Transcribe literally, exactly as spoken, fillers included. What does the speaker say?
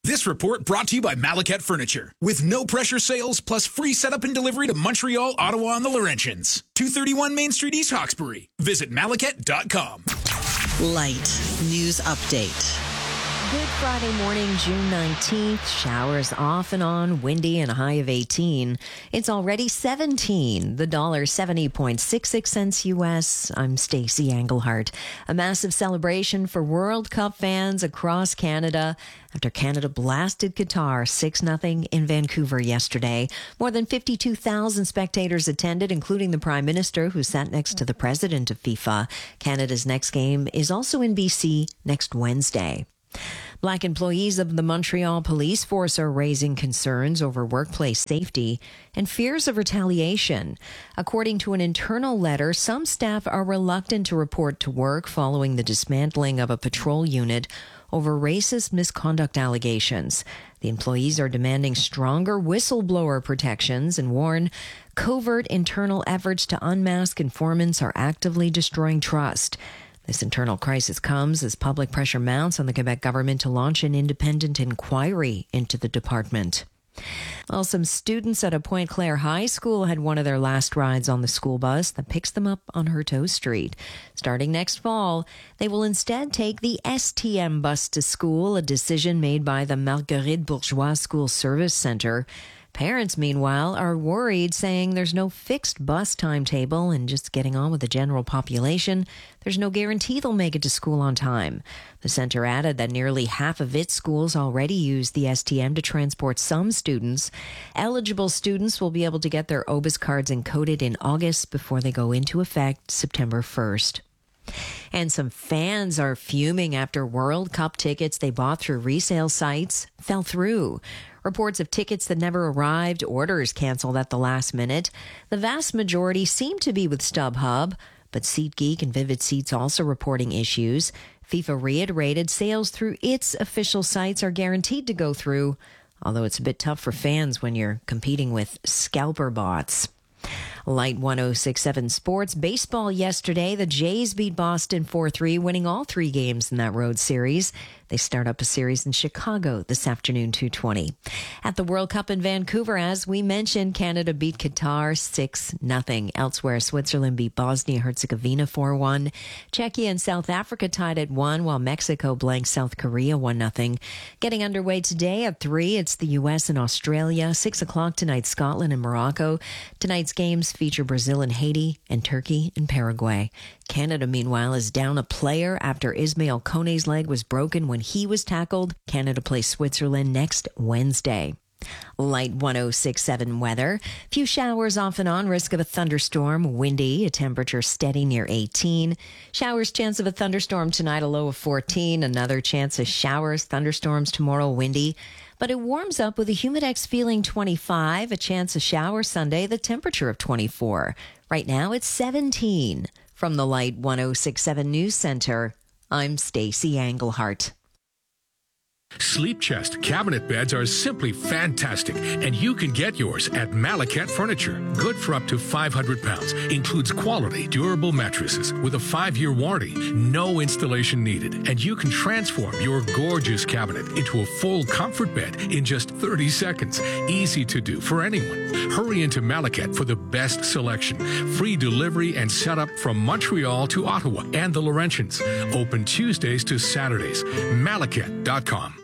This report brought to you by Malacat Furniture. With no pressure sales plus free setup and delivery to Montreal, Ottawa, and the Laurentians. two thirty-one Main Street, East Hawkesbury. Visit malacat dot com. Light News Update. Good Friday morning, June nineteenth. Showers off and on, windy and a high of eighteen. It's already seventeen. The dollar seventy point six six cents U S. I'm Stacey Englehart. A massive celebration for World Cup fans across Canada after Canada blasted Qatar six nothing in Vancouver yesterday. More than fifty-two thousand spectators attended, including the Prime Minister, who sat next to the President of FIFA. Canada's next game is also in B C next Wednesday. Black employees of the Montreal Police Force are raising concerns over workplace safety and fears of retaliation. According to an internal letter, some staff are reluctant to report to work following the dismantling of a patrol unit over racist misconduct allegations. The employees are demanding stronger whistleblower protections and warn covert internal efforts to unmask informants are actively destroying trust. This internal crisis comes as public pressure mounts on the Quebec government to launch an independent inquiry into the department. Well, some students at a Pointe Claire High School had one of their last rides on the school bus that picks them up on Herteau Street. Starting next fall, they will instead take the S T M bus to school, a decision made by the Marguerite Bourgeois School Service Centre. Parents, meanwhile, are worried, saying there's no fixed bus timetable and just getting on with the general population, there's no guarantee they'll make it to school on time. The centre added that nearly half of its schools already use the S T M to transport some students. Eligible students will be able to get their O B I S cards encoded in August before they go into effect September first. And some fans are fuming after World Cup tickets they bought through resale sites fell through. Reports of tickets that never arrived, orders canceled at the last minute. The vast majority seem to be with StubHub, but SeatGeek and Vivid Seats also reporting issues. FIFA reiterated sales through its official sites are guaranteed to go through, although it's a bit tough for fans when you're competing with scalper bots. Light one oh six point seven Sports. Baseball yesterday. The Jays beat Boston four three, winning all three games in that road series. They start up a series in Chicago this afternoon, two twenty. At the World Cup in Vancouver, as we mentioned, Canada beat Qatar six nothing. Elsewhere, Switzerland beat Bosnia-Herzegovina four one. Czechia and South Africa tied at one, while Mexico blanked South Korea one nothing. Getting underway today at three, it's the U S and Australia. six o'clock tonight, Scotland and Morocco. Tonight's games feature Brazil and Haiti and Turkey and Paraguay. Canada, meanwhile, is down a player after Ismail Kone's leg was broken when he was tackled. Canada plays Switzerland next Wednesday. Light one oh six point seven weather. Few showers off and on, risk of a thunderstorm, windy, a temperature steady near eighteen. Showers, chance of a thunderstorm tonight, a low of fourteen. Another chance of showers, thunderstorms tomorrow, windy. But it warms up with a humidex feeling twenty-five, a chance of shower Sunday, the temperature of twenty-four. Right now it's seventeen. From the Light one oh six point seven News Center, I'm Stacey Englehart. Sleep Chest cabinet beds are simply fantastic, and you can get yours at Malacat Furniture. Good for up to five hundred pounds. Includes quality, durable mattresses with a five-year warranty. No installation needed, and you can transform your gorgeous cabinet into a full comfort bed in just thirty seconds. Easy to do for anyone. Hurry into Malacat for the best selection. Free delivery and setup from Montreal to Ottawa and the Laurentians. Open Tuesdays to Saturdays. Malacat dot com.